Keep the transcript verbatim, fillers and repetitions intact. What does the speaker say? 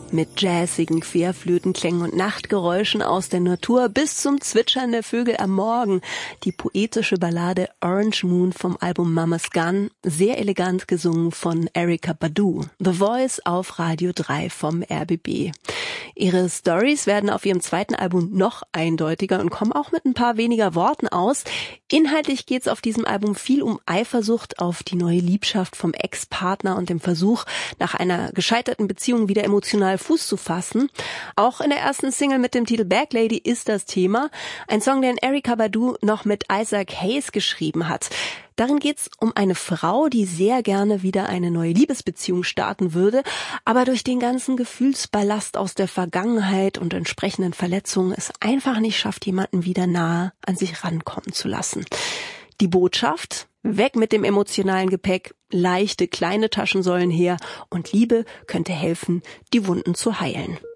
Mit jazzigen Querflötenklängen und Nachtgeräuschen aus der Natur bis zum Zwitschern der Vögel am Morgen. Die poetische Ballade Orange Moon vom Album Mama's Gun, sehr elegant gesungen von Erykah Badu. The Voice auf Radio drei vom R B B. Ihre Stories werden auf ihrem zweiten Album noch eindeutiger und kommen auch mit ein paar weniger Worten aus. Inhaltlich geht es auf diesem Album viel um Eifersucht auf die neue Liebschaft vom Ex-Partner und dem Versuch, nach einer gescheiterten Beziehung wieder emotional Fuß zu fassen. Auch in der ersten Single mit dem Titel Bag Lady ist das Thema. Ein Song, den Erykah Badu noch mit Isaac Hayes geschrieben hat. Darin geht's um eine Frau, die sehr gerne wieder eine neue Liebesbeziehung starten würde, aber durch den ganzen Gefühlsballast aus der Vergangenheit und entsprechenden Verletzungen es einfach nicht schafft, jemanden wieder nahe an sich rankommen zu lassen. Die Botschaft: Weg mit dem emotionalen Gepäck, leichte kleine Taschen sollen her und Liebe könnte helfen, die Wunden zu heilen.